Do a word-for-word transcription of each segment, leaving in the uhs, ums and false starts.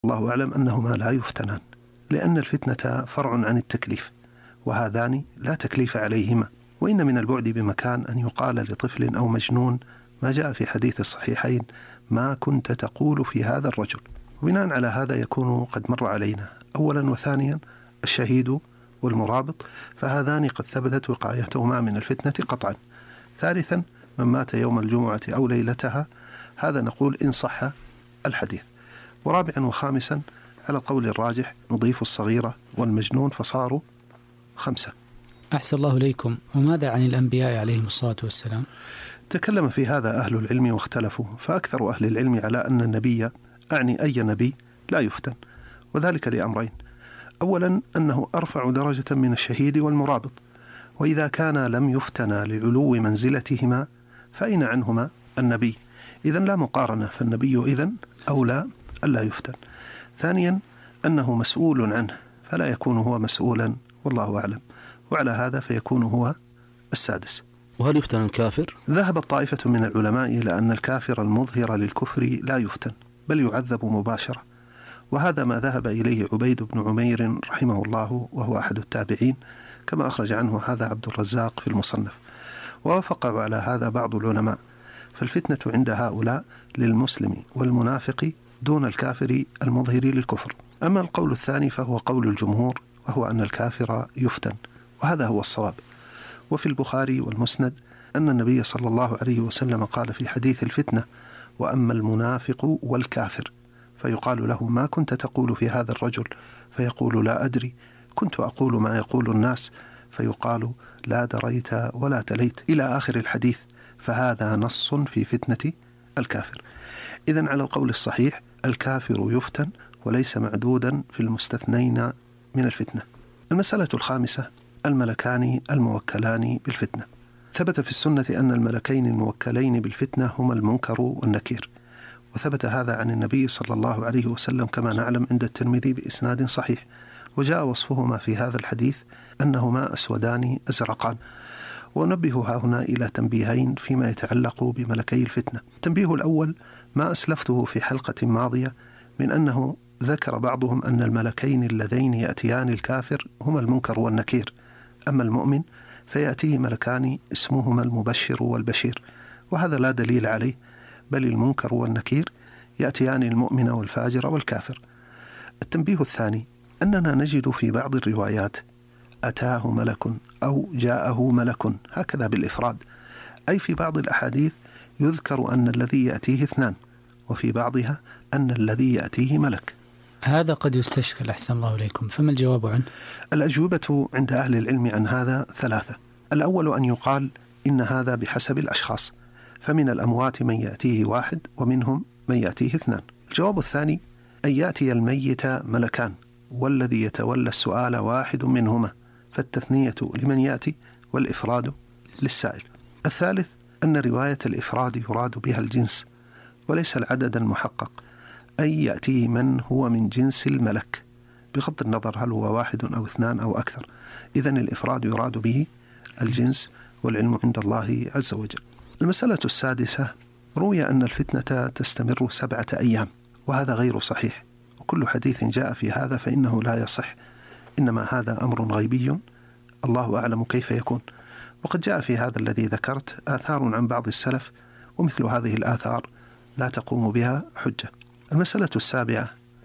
الله أعلم أنهما لا يفتنان، لأن الفتنة فرع عن التكليف، وهذان لا تكليف عليهما. وإن من البعد بمكان أن يقال لطفل أو مجنون ما جاء في حديث الصحيحين: ما كنت تقول في هذا الرجل. وبناء على هذا يكون قد مر علينا أولا وثانيا الشهيد والمرابط، فهذان قد ثبتت وقايتهما من الفتنة قطعا. ثالثا من مات يوم الجمعة أو ليلتها، هذا نقول إن صح الحديث. ورابعا وخامسا على القول الراجح نضيف الصغيرة والمجنون فصاروا خمسة. أحسن الله إليكم. وماذا عن الأنبياء عليهم الصلاة والسلام؟ تكلم في هذا أهل العلم واختلفوا، فأكثر أهل العلم على أن النبي، أعني أي نبي، لا يفتن، وذلك لأمرين: أولا أنه أرفع درجة من الشهيد والمرابط، وإذا كان لم يفتنا لعلو منزلتهما فأين عنهما النبي؟ إذن لا مقارنة، فالنبي إذن أولى ألا يفتن. ثانيا أنه مسؤول عنه، فلا يكون هو مسؤولا، والله أعلم، وعلى هذا فيكون هو السادس. وهل يفتن الكافر؟ ذهبت طائفة من العلماء إلى أن الكافر المظهر للكفر لا يفتن، بل يعذب مباشرة، وهذا ما ذهب إليه عبيد بن عمير رحمه الله، وهو أحد التابعين، كما أخرج عنه هذا عبد الرزاق في المصنف. ووافق على هذا بعض العلماء، فالفتنة عند هؤلاء للمسلم والمنافق دون الكافر المظهر للكفر. أما القول الثاني فهو قول الجمهور، وهو أن الكافر يفتن، وهذا هو الصواب. وفي البخاري والمسند أن النبي صلى الله عليه وسلم قال في حديث الفتنة: وأما المنافق والكافر، فيقال له: ما كنت تقول في هذا الرجل؟ فيقول: لا أدري، كنت أقول ما يقول الناس. فيقال: لا دريت ولا تليت، إلى آخر الحديث. فهذا نص في فتنة الكافر. إذن على القول الصحيح الكافر يفتن، وليس معدودا في المستثنين من الفتنة. المسألة الخامسة الملكان الموكلان بالفتنة. ثبت في السنة أن الملكين الموكلين بالفتنة هما المنكر والنكير، وثبت هذا عن النبي صلى الله عليه وسلم كما نعلم عند الترمذي بإسناد صحيح. وجاء وصفهما في هذا الحديث أنهما أسودان أزرقان. ونبه هنا إلى تنبيهين فيما يتعلق بملكي الفتنة. التنبيه الأول ما أسلفته في حلقة ماضية من أنه ذكر بعضهم أن الملكين اللذين يأتيان الكافر هما المنكر والنكير، أما المؤمن فيأتيه ملكان اسمهما المبشر والبشير، وهذا لا دليل عليه، بل المنكر والنكير يأتيان المؤمن والفاجر والكافر. التنبيه الثاني أننا نجد في بعض الروايات أتاه ملك أو جاءه ملك، هكذا بالإفراد، أي في بعض الأحاديث يذكر أن الذي يأتيه اثنان، وفي بعضها أن الذي يأتيه ملك. هذا قد يستشكل، أحسن الله إليكم، فما الجواب عنه؟ الأجوبة عند أهل العلم عن هذا ثلاثة. الأول أن يقال إن هذا بحسب الأشخاص، فمن الأموات من يأتيه واحد ومنهم من يأتيه اثنان. الجواب الثاني أن يأتي الميت ملكان، والذي يتولى السؤال واحد منهما، فالتثنية لمن يأتي والإفراد للسائل. الثالث أن رواية الإفراد يراد بها الجنس وليس العدد المحقق، أي يأتيه من هو من جنس الملك، بغض النظر هل هو واحد أو اثنان أو أكثر. إذن الإفراد يراد به الجنس، والعلم عند الله عز وجل. المسألة السادسة روي أن الفتنة تستمر سبعة أيام، وهذا غير صحيح، وكل حديث جاء في هذا فإنه لا يصح، إنما هذا أمر غيبي الله أعلم كيف يكون. وقد جاء في هذا الذي ذكرت آثار عن بعض السلف، ومثل هذه الآثار لا تقوم بها حجة. المسألة السابعة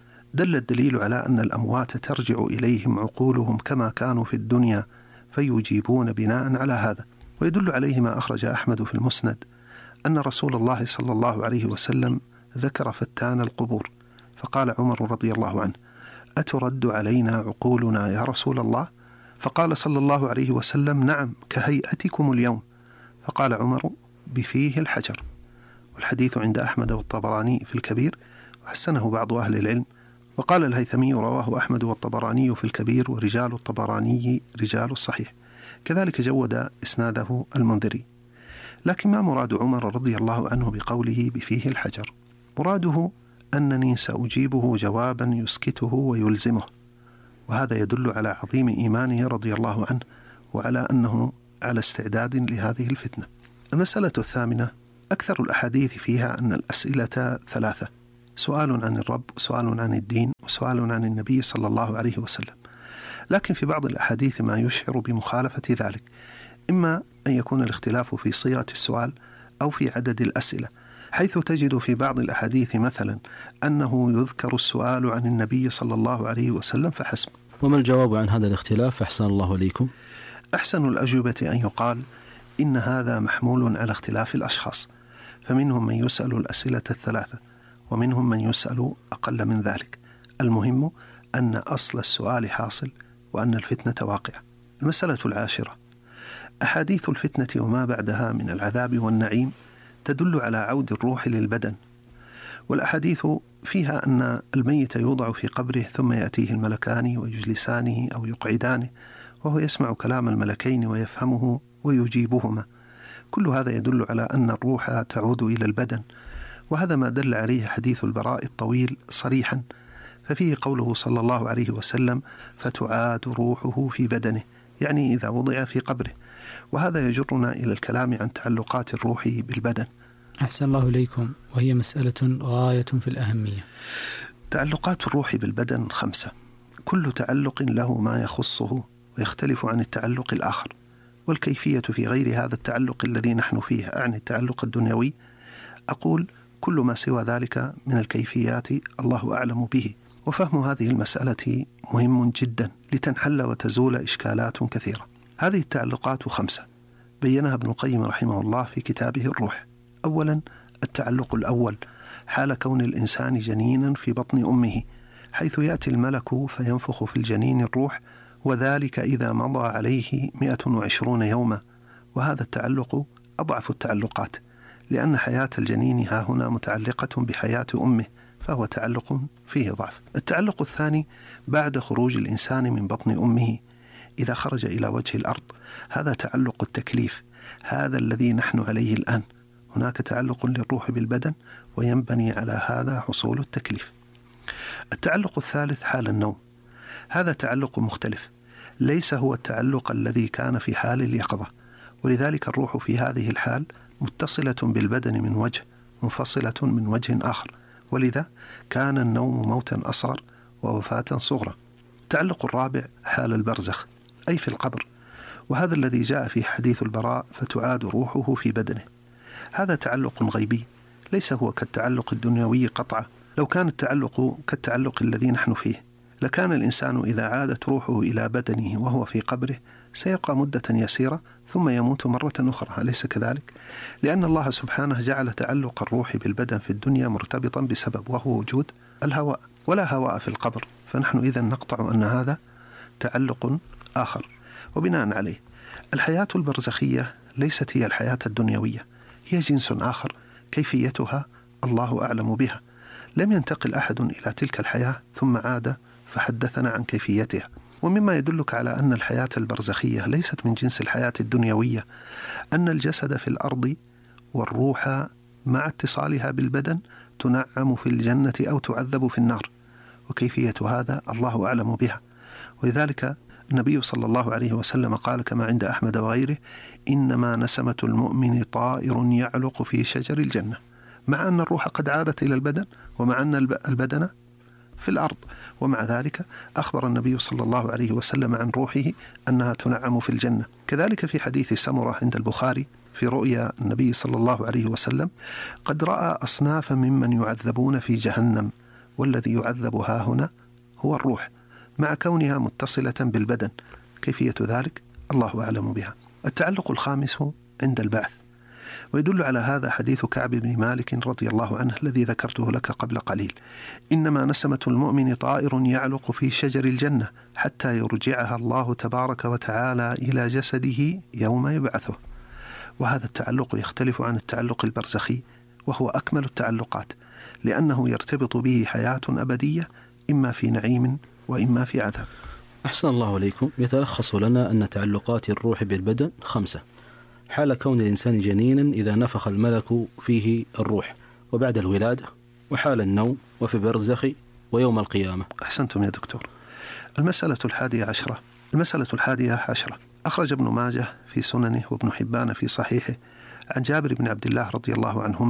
دل الدليل على أن الأموات ترجع إليهم عقولهم كما كانوا في الدنيا فيجيبون بناء على هذا. ويدل عليه ما أخرج أحمد في المسند أن رسول الله صلى الله عليه وسلم ذكر فتان القبور، فقال عمر رضي الله عنه: أترد علينا عقولنا يا رسول الله؟ فقال صلى الله عليه وسلم: نعم، كهيئتكم اليوم. فقال عمر: بفيه الحجر. والحديث عند أحمد والطبراني في الكبير، وحسنه بعض أهل العلم. وقال الهيثمي: رواه أحمد والطبراني في الكبير، ورجال الطبراني رجال الصحيح. كذلك جود إسناده المنذري. لكن ما مراد عمر رضي الله عنه بقوله بفيه الحجر؟ مراده أنني سأجيبه جوابا يسكته ويلزمه، وهذا يدل على عظيم إيمانه رضي الله عنه، وعلى أنه على استعداد لهذه الفتنة. المسألة الثامنة أكثر الأحاديث فيها أن الأسئلة ثلاثة: سؤال عن الرب، سؤال عن الدين، وسؤال عن النبي صلى الله عليه وسلم. لكن في بعض الأحاديث ما يشعر بمخالفة ذلك، إما أن يكون الاختلاف في صيغة السؤال أو في عدد الأسئلة، حيث تجد في بعض الأحاديث مثلا أنه يذكر السؤال عن النبي صلى الله عليه وسلم فحسب. وما الجواب عن هذا الاختلاف أحسن الله إليكم؟ أحسن الأجوبة أن يقال إن هذا محمول على اختلاف الأشخاص، فمنهم من يسأل الأسئلة الثلاثة، ومنهم من يسأل أقل من ذلك. المهم أن أصل السؤال حاصل، وأن الفتنة واقعة. المسألة العاشرة: أحاديث الفتنة وما بعدها من العذاب والنعيم تدل على عود الروح للبدن، والأحاديث فيها أن الميت يوضع في قبره ثم يأتيه الملكان ويجلسانه أو يقعدانه، وهو يسمع كلام الملكين ويفهمه ويجيبهما. كل هذا يدل على أن الروح تعود إلى البدن، وهذا ما دل عليه حديث البراء الطويل صريحا، ففيه قوله صلى الله عليه وسلم: فتعاد روحه في بدنه، يعني إذا وضع في قبره. وهذا يجرنا إلى الكلام عن تعلقات الروح بالبدن. أحسن الله إليكم، وهي مسألة غاية في الأهمية. تعلقات الروح بالبدن خمسة، كل تعلق له ما يخصه ويختلف عن التعلق الآخر، والكيفية في غير هذا التعلق الذي نحن فيه، أعني التعلق الدنيوي، أقول كل ما سوى ذلك من الكيفيات الله أعلم به. وفهم هذه المسألة مهم جدا لتنحل وتزول إشكالات كثيرة. هذه التعلقات خمسة بينها ابن القيم رحمه الله في كتابه الروح. أولا، التعلق الأول حال كون الإنسان جنينا في بطن أمه، حيث يأتي الملك فينفخ في الجنين الروح، وذلك إذا مضى عليه مئة وعشرون يوما. وهذا التعلق أضعف التعلقات، لأن حياة الجنين ها هنا متعلقة بحياة أمه، فهو تعلق فيه ضعف. التعلق الثاني بعد خروج الإنسان من بطن أمه إذا خرج إلى وجه الأرض، هذا تعلق التكليف، هذا الذي نحن عليه الآن. هناك تعلق للروح بالبدن، وينبني على هذا حصول التكليف. التعلق الثالث حال النوم، هذا تعلق مختلف، ليس هو التعلق الذي كان في حال اليقظة، ولذلك الروح في هذه الحال متصلة بالبدن من وجه، منفصلة من وجه آخر، ولذا كان النوم موتا أصغر ووفاة صغرى. التعلق الرابع حال البرزخ، أي في القبر، وهذا الذي جاء في حديث البراء: فتعاد روحه في بدنه. هذا تعلق غيبي، ليس هو كالتعلق الدنيوي قطعا. لو كان التعلق كالتعلق الذي نحن فيه، لكان الإنسان إذا عادت روحه إلى بدنه وهو في قبره سيبقى مدة يسيرة ثم يموت مرة أخرى، أليس كذلك؟ لأن الله سبحانه جعل تعلق الروح بالبدن في الدنيا مرتبطا بسبب، وهو وجود الهواء، ولا هواء في القبر، فنحن إذن نقطع أن هذا تعلق آخر. وبناء عليه الحياة البرزخية ليست هي الحياة الدنيوية، هي جنس آخر، كيفيتها الله أعلم بها. لم ينتقل أحد إلى تلك الحياة ثم عاد فحدثنا عن كيفيتها. ومما يدلك على أن الحياة البرزخية ليست من جنس الحياة الدنيوية أن الجسد في الأرض والروح مع اتصالها بالبدن تنعم في الجنة أو تعذب في النار، وكيفية هذا الله أعلم بها. ولذلك النبي صلى الله عليه وسلم قال كما عند أحمد وغيره: إنما نسمة المؤمن طائر يعلق في شجر الجنة، مع أن الروح قد عادت إلى البدن، ومع أن البدن في الأرض، ومع ذلك أخبر النبي صلى الله عليه وسلم عن روحه أنها تنعم في الجنة. كذلك في حديث سمرة عند البخاري في رؤيا النبي صلى الله عليه وسلم: قد رأى أصناف ممن يعذبون في جهنم، والذي يعذب ها هنا هو الروح، مع كونها متصلة بالبدن، كيفية ذلك الله أعلم بها. التعلق الخامس عند البعث، ويدل على هذا حديث كعب بن مالك رضي الله عنه الذي ذكرته لك قبل قليل: إنما نسمة المؤمن طائر يعلق في شجر الجنة حتى يرجعها الله تبارك وتعالى إلى جسده يوم يبعثه. وهذا التعلق يختلف عن التعلق البرزخي، وهو أكمل التعلقات، لأنه يرتبط به حياة أبدية، إما في نعيم وإما في عذاب. أحسن الله عليكم. يتلخص لنا أن تعلقات الروح بالبدن خمسة: حال كون الإنسان جنينا إذا نفخ الملك فيه الروح، وبعد الولادة، وحال النوم، وفي البرزخ، ويوم القيامة. أحسنتم يا دكتور. المسألة الحادية عشرة المسألة الحادية عشرة أخرج ابن ماجه في سننه وابن حبان في صحيحه عن جابر بن عبد الله رضي الله عنهما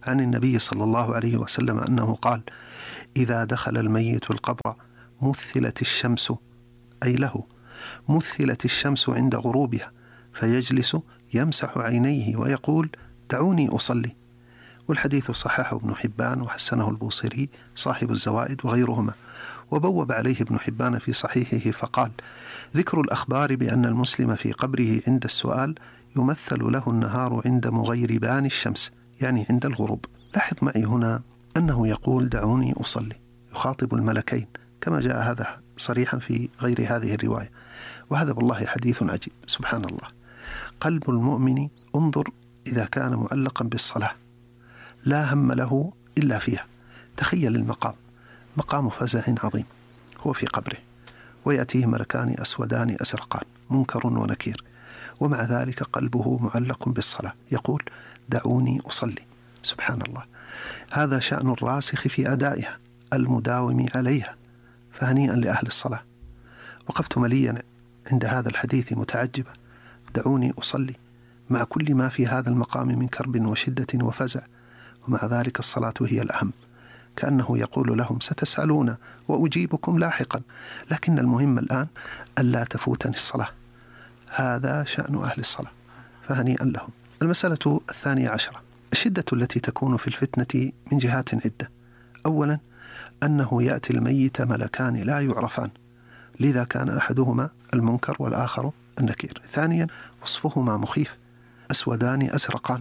عن النبي صلى الله عليه وسلم أنه قال: إذا دخل الميت القبر مثلت الشمس، أي له، مثلت الشمس عند غروبها، فيجلس يمسح عينيه ويقول: دعوني أصلي. والحديث صححه ابن حبان وحسنه البوصيري صاحب الزوائد وغيرهما. وبوب عليه ابن حبان في صحيحه فقال: ذكر الأخبار بأن المسلم في قبره عند السؤال يمثل له النهار عند مغيربان الشمس، يعني عند الغروب. لاحظ معي هنا أنه يقول: دعوني أصلي، يخاطب الملكين، كما جاء هذا صريحا في غير هذه الرواية. وهذا والله حديث عجيب، سبحان الله. قلب المؤمن انظر إذا كان معلقا بالصلاة لا هم له إلا فيها. تخيل المقام، مقام فزع عظيم، هو في قبره ويأتيه ملكان أسودان أزرقان، منكر ونكير، ومع ذلك قلبه معلق بالصلاة، يقول: دعوني أصلي. سبحان الله. هذا شأن الراسخ في أدائها المداوم عليها، فهنيئا لأهل الصلاة. وقفت مليا عند هذا الحديث متعجبا: دعوني أصلي، مع كل ما في هذا المقام من كرب وشدة وفزع، ومع ذلك الصلاة هي الأهم. كأنه يقول لهم: ستسألون وأجيبكم لاحقا، لكن المهم الآن ألا تفوتني الصلاة. هذا شأن أهل الصلاة، فهنيئا لهم. المسألة الثانية عشرة: الشدة التي تكون في الفتنة من جهات عدة. أولا، أنه يأتي الميت ملكان لا يعرفان، لذا كان أحدهما المنكر والآخر النكير. ثانيا، وصفهما مخيف، أسودان أزرقان.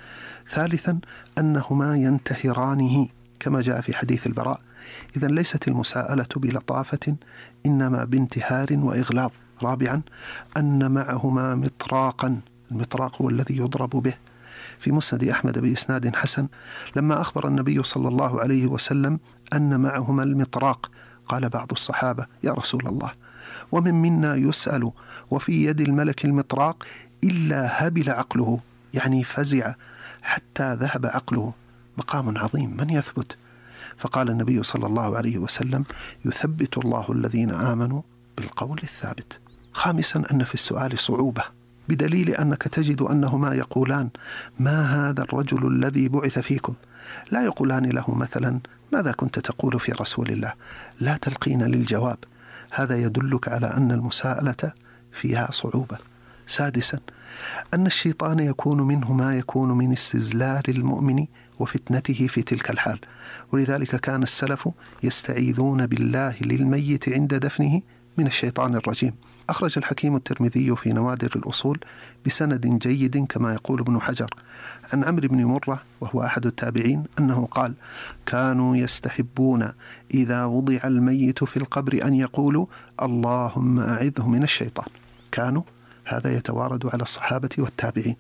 ثالثا، أنهما ينتهرانه كما جاء في حديث البراء. إذا ليست المساءلة بلطافة، إنما بانتهار وإغلاظ. رابعا، أن معهما مطراقا، المطراق هو الذي يضرب به. في مسند أحمد بإسناد حسن لما أخبر النبي صلى الله عليه وسلم أن معهما المطراق، قال بعض الصحابة: يا رسول الله، ومن منا يسأل وفي يد الملك المطراق إلا هبل عقله، يعني فزع حتى ذهب عقله. مقام عظيم، من يثبت؟ فقال النبي صلى الله عليه وسلم: يثبت الله الذين آمنوا بالقول الثابت. خامسا، أن في السؤال صعوبة، بدليل أنك تجد أنهما يقولان: ما هذا الرجل الذي بعث فيكم؟ لا يقولان له مثلا: ماذا كنت تقول في رسول الله؟ لا تلقين للجواب. هذا يدلك على أن المساءلة فيها صعوبة. سادسا، أن الشيطان يكون منه ما يكون من استزلال المؤمن وفتنته في تلك الحال، ولذلك كان السلف يستعيذون بالله للميت عند دفنه من الشيطان الرجيم. أخرج الحكيم الترمذي في نوادر الأصول بسند جيد كما يقول ابن حجر عن عمرو بن مرة وهو أحد التابعين أنه قال: كانوا يستحبون إذا وضع الميت في القبر أن يقولوا: اللهم أعذه من الشيطان. كانوا، هذا يتوارد على الصحابة والتابعين.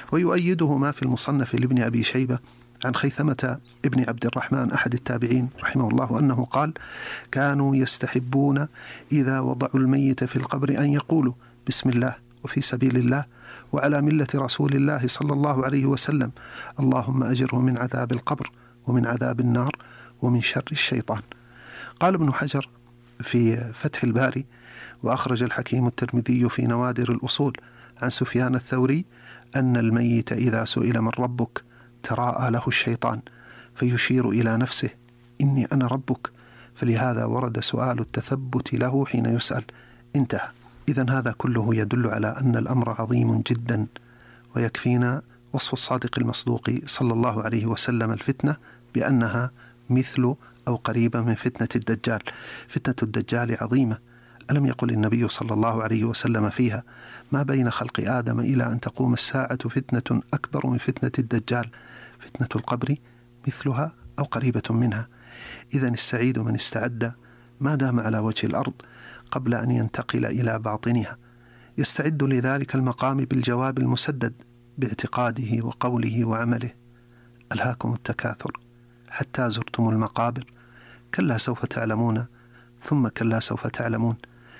ويؤيده ما في المصنف لابن أبي شيبة عن خيثمة ابن عبد الرحمن أحد التابعين رحمه الله أنه قال: كانوا يستحبون إذا وضعوا الميت في القبر أن يقولوا: بسم الله وفي سبيل الله وعلى ملة رسول الله صلى الله عليه وسلم، اللهم أجره من عذاب القبر ومن عذاب النار ومن شر الشيطان. قال ابن حجر في فتح الباري: وأخرج الحكيم الترمذي في نوادر الأصول عن سفيان الثوري أن الميت إذا سئل من ربك تراءى له الشيطان فيشير إلى نفسه: إني أنا ربك، فلهذا ورد سؤال التثبت له حين يسأل. انتهى. إذن هذا كله يدل على أن الأمر عظيم جدا، ويكفينا وصف الصادق المصدوق صلى الله عليه وسلم الفتنة بأنها مثل أو قريبة من فتنة الدجال. فتنة الدجال عظيمة. ألم يقل النبي صلى الله عليه وسلم فيها: ما بين خلق آدم إلى أن تقوم الساعة فتنة أكبر من فتنة الدجال، فتنة القبر مثلها أو قريبة منها. إذن السعيد من استعد ما دام على وجه الأرض قبل أن ينتقل إلى باطنها، يستعد لذلك المقام بالجواب المسدد باعتقاده وقوله وعمله: ألهاكم التكاثر حتى زرتم المقابر، كلا سوف تعلمون ثم كلا سوف تعلمون.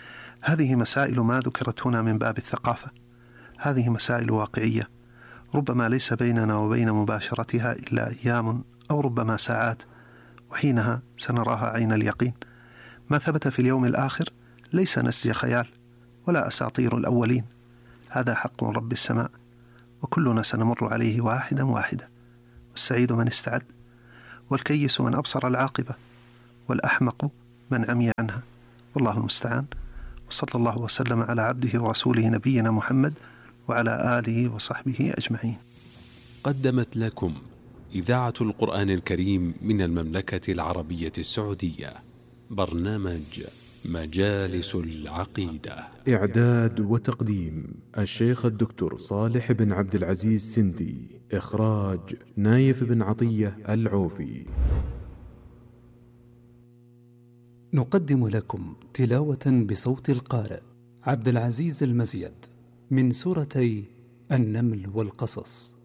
هذه مسائل ما ذكرت هنا من باب الثقافة، هذه مسائل واقعية، ربما ليس بيننا وبين مباشرتها إلا أيام أو ربما ساعات، وحينها سنراها عين اليقين. ما ثبت في اليوم الآخر ليس نسج خيال ولا أساطير الأولين، هذا حق رب السماء، وكلنا سنمر عليه واحدا واحدا. والسعيد من استعد، والكيس من أبصر العاقبة، والأحمق من عمي عنها، والله المستعان. وصلى الله وسلم على عبده ورسوله نبينا محمد وعلى آله وصحبه أجمعين. قدمت لكم إذاعة القرآن الكريم من المملكة العربية السعودية برنامج مجالس العقيدة. إعداد وتقديم الشيخ الدكتور صالح بن عبد العزيز سندي. إخراج نايف بن عطية العوفي. نقدم لكم تلاوة بصوت القارئ عبد العزيز المزيد من سورتي النمل والقصص.